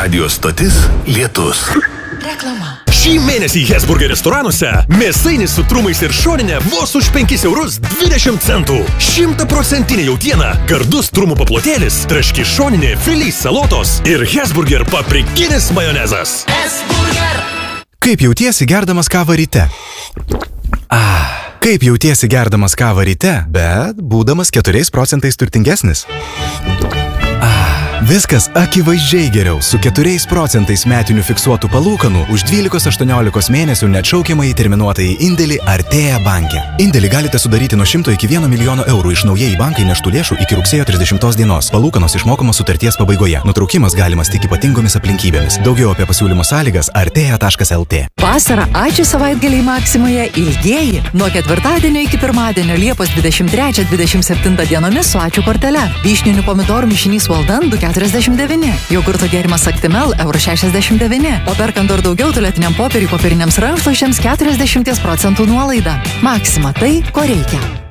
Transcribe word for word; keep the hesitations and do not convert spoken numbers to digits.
Radio stotis Lietus. Reklama. Šį mėnesį Hesburger restoranuose mėsainis su trumais ir šoninė vos už penkis eurus dvidešimt centų. Šimtaprocentinė jautiena, gardus trumų paplotėlis, traški šoninė, filys salotos ir Hesburger paprikinis majonezas. Hesburger. Kaip jautiesi gerdamas kavą ryte? Ah, kaip jautiesi gerdamas kavą ryte, bet būdamas keturiais procentais turtingesnis? Viskas akivaizdžiai geriau su keturiais procentais metinių fiksuotų palūkanų už dvylikos aštuoniolikos mėnesių neatšaukiamai terminuotąjį indėlį Artėja banke. Indėlį galite sudaryti nuo šimto iki vieno milijono eurų iš naujai bankai neštų lėšų iki rugsėjo trisdešimtos dienos. Palūkanos išmokamos sutarties pabaigoje. Nutraukimas galimas tik ypatingomis aplinkybėmis. Daugiau apie pasiūlymo sąlygas artėja taškas lt. Vasarą ačiū savaitgaliai Maksimoje ilgieji. Nuo ketvirtadienio iki pirmadienio Liepos dvidešimt trečią dvidešimt septintą dienomis su ačiū kortele. Vyšninių pomidorų mišinys Walden du keturiasdešimt devyni. Jogurto gėrimas Actimel euro šešiasdešimt devyni. O perkant dar daugiau tualetiniam popieriui popieriniams rankšluosčiams keturiasdešimt procentų nuolaida. Maksima tai, ko reikia.